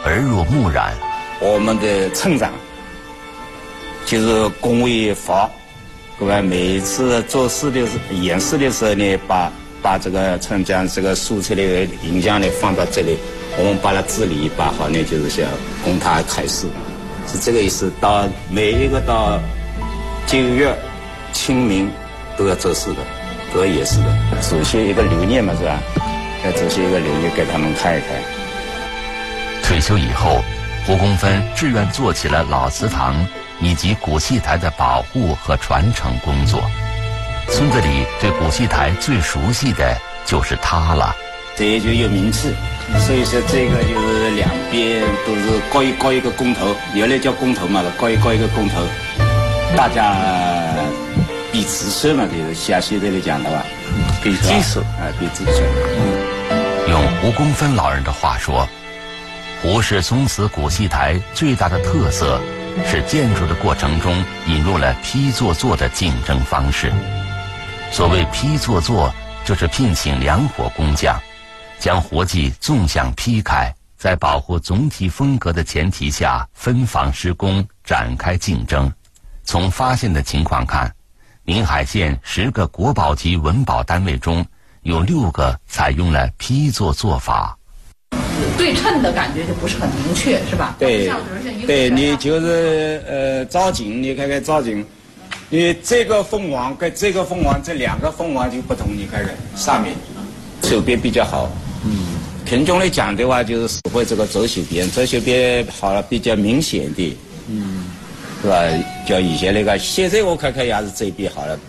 耳濡目染。 我们的村长就是龚卫华，各位每一次做事的演示的时候呢，把这个村将这个素材的影像呢放到这里，我们把它治理把好呢，就是想供他开示，是这个意思。到每一个到9月清明都要做事的，都要演示的，走些一个理念嘛，是吧？要走些一个理念给他们看一看。 退休以后，胡公芬志愿做起了老祠堂以及古戏台的保护和传承工作。村子里对古戏台最熟悉的就是他了， 这也就有名气。所以说这个就是两边都是高一个工头，原来叫工头嘛，高一个工头，大家比子孙嘛，就是像现在来讲的话，比技术啊，比子孙。 用胡公芬老人的话说，胡氏宗祠古戏台最大的特色是建筑的过程中引入了批座座的竞争方式。所谓批座座，就是聘请2伙工匠，将活计纵向劈开，在保护总体风格的前提下分房施工，展开竞争。从发现的情况看，宁海县10个国宝级文保单位中有6个采用了批座做法。 对称的感觉就不是很明确，是吧？ 对，对你就是造景，你看看造景，你这个凤凰跟这个凤凰，这2个凤凰就不同，你看看上面手边比较好。平中来讲的话，就是会这个左手边好了比较明显的，是吧？叫以前那个，现在我看看也是这边好了。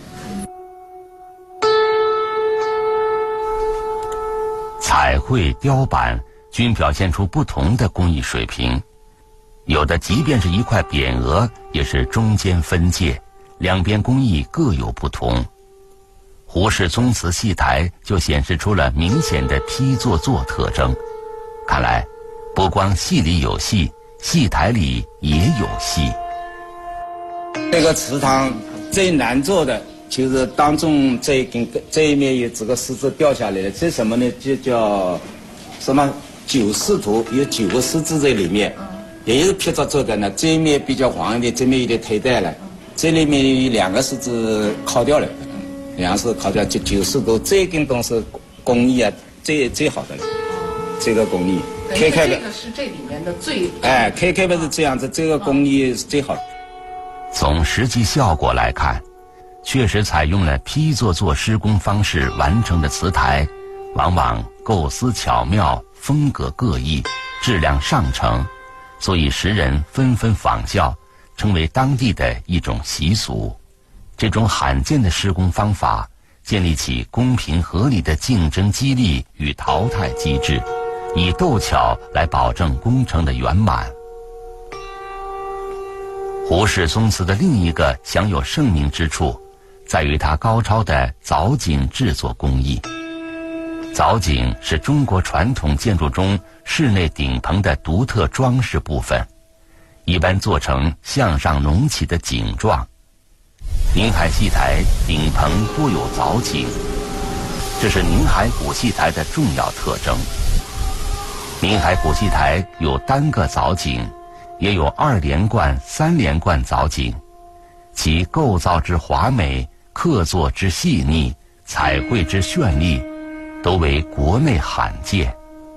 彩绘、雕版均表现出不同的工艺水平，有的即便是一块匾额，也是中间分界，两边工艺各有不同。胡氏宗祠戏台就显示出了明显的批座座特征。看来，不光戏里有戏，戏台里也有戏。 这个祠堂最难做的就是当中这一面有这个石子掉下来了，这什么呢？就叫什么9狮图，有9个狮子在里面，也是劈着做的呢。这一面比较黄一点，这面有点退带了，这里面有2个狮子烤掉了，2个狮子烤掉，就9狮图，这根东西工艺啊，最好的了，这个工艺。开的这个是这里面的最开的是这样子，这个工艺是最好的。 从实际效果来看，确实采用了批座座施工方式完成的祠台，往往构思巧妙，风格各异，质量上乘，所以时人纷纷仿效，成为当地的一种习俗。这种罕见的施工方法，建立起公平合理的竞争激励与淘汰机制，以斗巧来保证工程的圆满。胡氏宗祠的另一个享有盛名之处，在于它高超的藻井制作工艺。藻井是中国传统建筑中室内顶棚的独特装饰部分，一般做成向上隆起的井状。宁海戏台顶棚多有藻井，这是宁海古戏台的重要特征。宁海古戏台有单个藻井，也有2连贯、3连贯藻井，其构造之华美、刻作之细腻、彩绘之绚丽，都为国内罕见。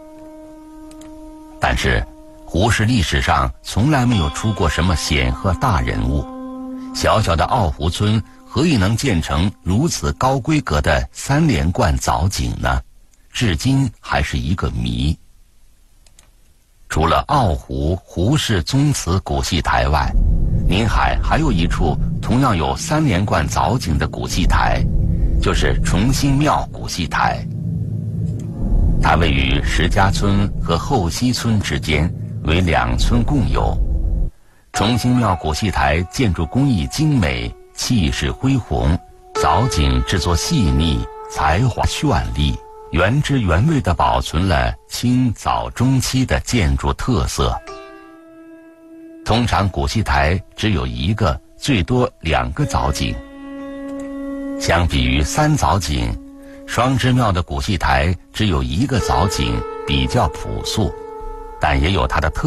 但是，胡氏历史上从来没有出过什么显赫大人物，小小的奥湖村何以能建成如此高规格的3连贯藻井呢？至今还是一个谜。除了奥湖胡氏宗祠古戏台外，宁海还有一处同样有3连贯藻井的古戏台，就是崇兴庙古戏台。它位于石家村和后溪村之间，为2村共有。崇兴庙古戏台建筑工艺精美，气势恢宏，藻井制作细腻，才华绚丽，原汁原味地保存了清早中期的建筑特色。通常古戏台只有1个，最多2个藻井。相比于3藻井，双之庙的古戏台只有1个藻井，比较朴素，但也有它的特